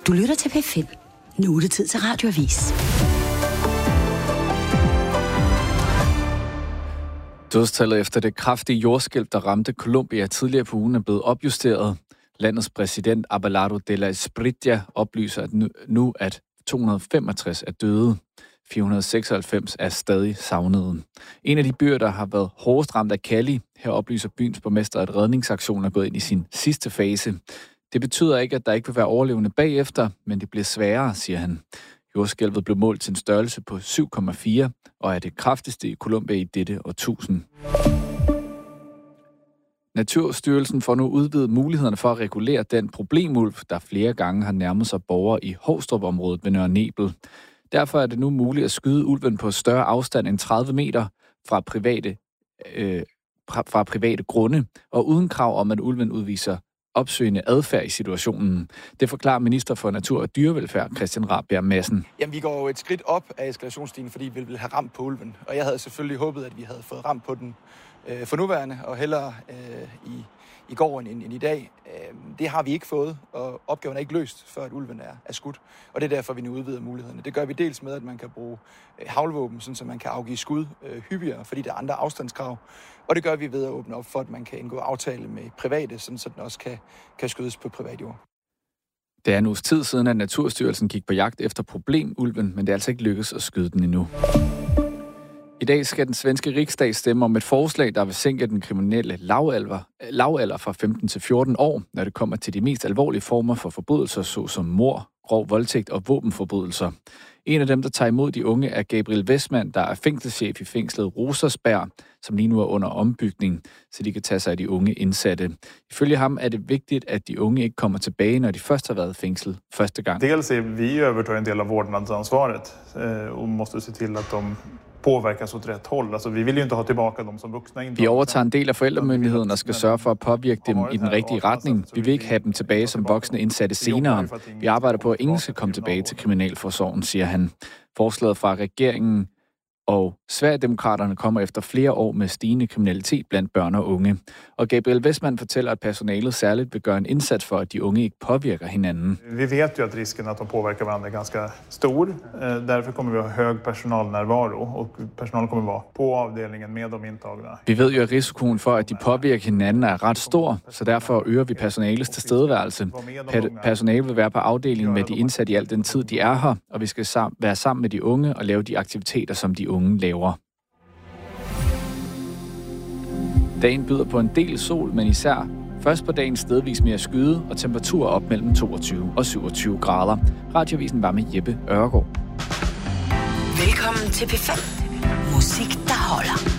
Du lytter til P5. Nu er det tid til Radioavis. Dødstallet efter det kraftige jordskælv, der ramte Colombia tidligere på ugen, er blevet opjusteret. Landets præsident Abelardo de la Espriella oplyser at 265 er døde. 496 er stadig savnede. En af de byer, der har været hårdest ramt af Cali, her oplyser byens borgmester, at redningsaktionen er gået ind i sin sidste fase. Det betyder ikke, at der ikke vil være overlevende bagefter, men det bliver sværere, siger han. Jordskælvet blev målt til en størrelse på 7,4 og er det kraftigste i Colombia i dette årtusind. Naturstyrelsen får nu udvidet mulighederne for at regulere den problemulv, der flere gange har nærmet sig borgere i Hovstrup-området ved Nørre Nebel. Derfor er det nu muligt at skyde ulven på større afstand end 30 meter fra private grunde, og uden krav om, at ulven udviser opsøgende adfærd i situationen. Det forklarer minister for Natur og Dyrevelfærd, Christian Rabjerg Madsen. Jamen, vi går jo et skridt op af eskalationsstigen, fordi vi ville have ramt på ulven. Og jeg havde selvfølgelig håbet, at vi havde fået ramt på den for nuværende, og hellere i går end i dag. Det har vi ikke fået, og opgaven er ikke løst, før at ulven er skudt. Og det er derfor, vi nu udvider mulighederne. Det gør vi dels med, at man kan bruge haglvåben, så man kan afgive skud hyppigere, fordi der er andre afstandskrav. Og det gør vi ved at åbne op for, at man kan indgå aftale med private, så den også kan skydes på privat jord. Det er en uges tid siden, at Naturstyrelsen gik på jagt efter problemulven, men det er altså ikke lykkedes at skyde den endnu. I dag skal den svenske riksdag stemme om et forslag, der vil sænke den kriminelle lavalder fra 15 til 14 år, når det kommer til de mest alvorlige former for forbrydelser, såsom mord, grov voldtægt og våbenforbrydelser. En af dem, der tager imod de unge, er Gabriel Westman, der er fængselschef i fængslet Rosersberg, som lige nu er under ombygning, så de kan tage sig af de unge indsatte. Ifølge ham er det vigtigt, at de unge ikke kommer tilbage, når de først har været i fængsel første gang. Dels är vi övertar en del av vårdnadsansvaret och måste se till att de påverkas åt rätt håll. Altså, vi vil jo ikke have tilbage dem som voksne. Vi overtager en del af forældremyndigheden og skal sørge for at påvirke dem i den rigtige retning. Vi vil ikke have dem tilbage som voksne indsatte senere. Vi arbejder på, at ingen skal komme tilbage til kriminalforsorgen, siger han. Forslaget fra regeringen og Sverigedemokraterne kommer efter flere år med stigende kriminalitet blandt børn og unge. Og Gabriel Westman fortæller, at personalet særligt vil gøre en indsats for, at de unge ikke påvirker hinanden. Vi ved jo, at risken at de påvirker hverandre er ganske stor. Derfor kommer vi at have høj personalnærvaro, og personalet kommer være på afdelingen med de indtagne. Vi ved jo, at risikoen for, at de påvirker hinanden er ret stor, så derfor øger vi personalets tilstedeværelse. Personalet vil være på afdelingen med de indsatte i al den tid, de er her, og vi skal være sammen med de unge og lave de aktiviteter, som de unge laver. Dagen byder på en del sol, men især først på dagen stedvis mere skyde og temperaturer op mellem 22 og 27 grader. Radioavisen var med Jeppe Ørgaard. Velkommen til P5. Musik, der holder.